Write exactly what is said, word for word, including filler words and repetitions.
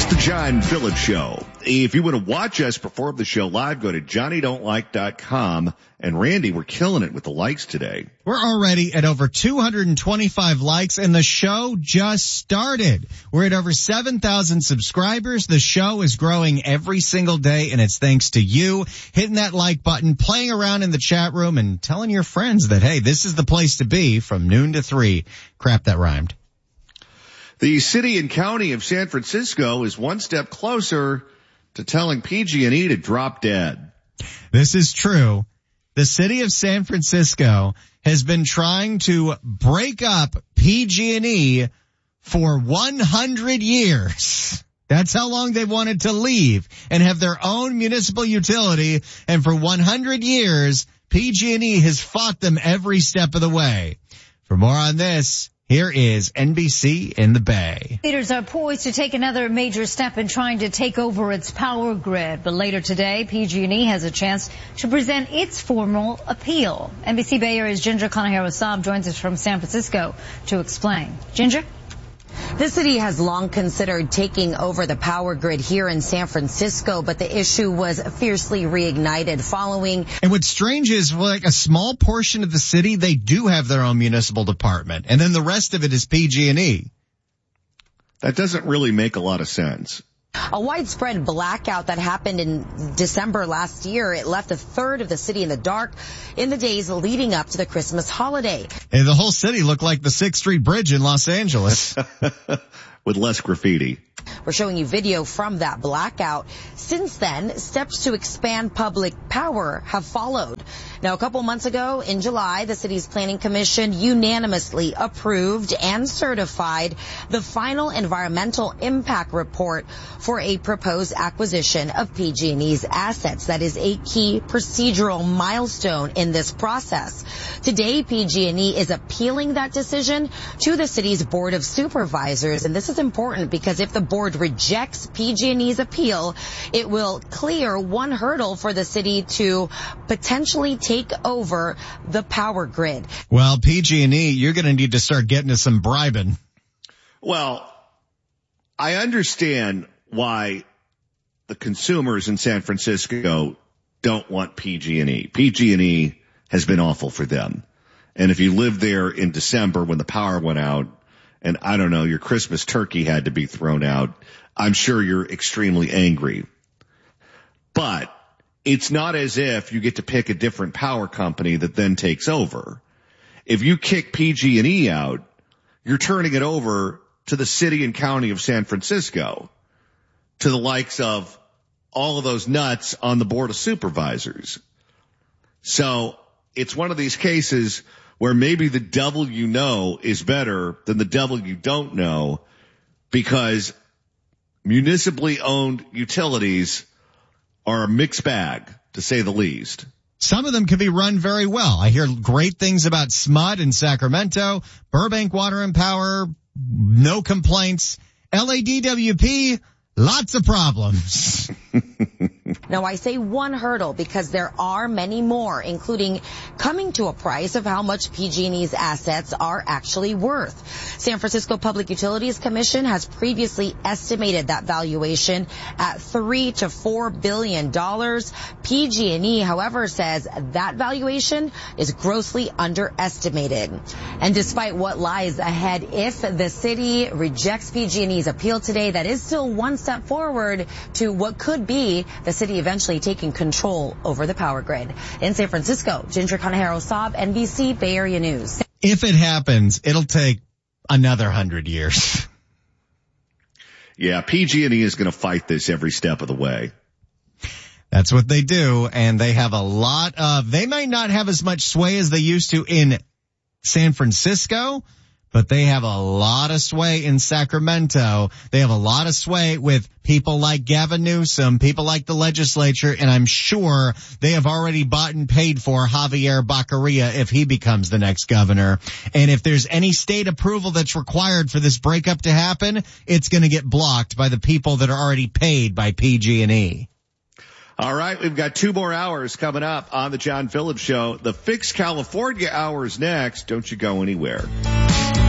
The John Phillips Show. If you want to watch us perform the show live, go to johnny don't like dot com. And Randy, we're killing it with the likes today. We're already at over two hundred twenty-five likes, and the show just started. We're at over seven thousand subscribers. The show is growing every single day, and it's thanks to you hitting that like button, playing around in the chat room, and telling your friends that, hey, this is the place to be from noon to three. Crap, that rhymed. The city and county of San Francisco is one step closer to telling P G and E to drop dead. This is true. The city of San Francisco has been trying to break up P G and E for one hundred years. That's how long they wanted to leave and have their own municipal utility. And for one hundred years, P G and E has fought them every step of the way. For more on this, here is N B C in the Bay. Leaders are poised to take another major step in trying to take over its power grid. But later today, P G and E has a chance to present its formal appeal. N B C Bay Area's Ginger Conejero-Saab joins us from San Francisco to explain. Ginger? The city has long considered taking over the power grid here in San Francisco, but the issue was fiercely reignited following. And what's strange is, like, a small portion of the city, they do have their own municipal department, and then the rest of it is P G and E. That doesn't really make a lot of sense. A widespread blackout that happened in December last year. It left a third of the city in the dark in the days leading up to the Christmas holiday. And the whole city looked like the sixth Street Bridge in Los Angeles. With less graffiti. We're showing you video from that blackout. Since then, steps to expand public power have followed. Now, a couple months ago, in July, the city's planning commission unanimously approved and certified the final environmental impact report for a proposed acquisition of P G and E's assets. That is a key procedural milestone in this process. Today, P G and E is appealing that decision to the city's Board of Supervisors. And this is important because if the board rejects P G and E's appeal, it will clear one hurdle for the city to potentially take over the power grid. Well, P G and E, you're going to need to start getting to some bribing. Well, I understand why the consumers in San Francisco don't want P G and E. P G and E has been awful for them. And if you lived there in December when the power went out, and I don't know, your Christmas turkey had to be thrown out, I'm sure you're extremely angry. But it's not as if you get to pick a different power company that then takes over. If you kick P G and E out, you're turning it over to the city and county of San Francisco, to the likes of all of those nuts on the Board of Supervisors. So it's one of these cases where maybe the devil you know is better than the devil you don't know, because municipally owned utilities are a mixed bag, to say the least. Some of them can be run very well. I hear great things about S M U D in Sacramento, Burbank Water and Power, no complaints. L A D W P, lots of problems. Now, I say one hurdle because there are many more, including coming to a price of how much P G and E's assets are actually worth. San Francisco Public Utilities Commission has previously estimated that valuation at three to four billion dollars. P G and E, however, says that valuation is grossly underestimated. And despite what lies ahead if the city rejects P G and E's appeal today, that is still one step forward to what could be the city eventually taking control over the power grid. In San Francisco, Ginger Conejero-Saab, N B C Bay Area News. If it happens, it'll take another hundred years. Yeah, P G and E is going to fight this every step of the way. That's what they do, and they have a lot of, they might not have as much sway as they used to in San Francisco, but they have a lot of sway in Sacramento. They have a lot of sway with people like Gavin Newsom, people like the legislature, and I'm sure they have already bought and paid for Javier Baccaria if he becomes the next governor. And if there's any state approval that's required for this breakup to happen, it's going to get blocked by the people that are already paid by P G and E. All right, we've got two more hours coming up on the John Phillips Show. The Fix California hour is next. Don't you go anywhere.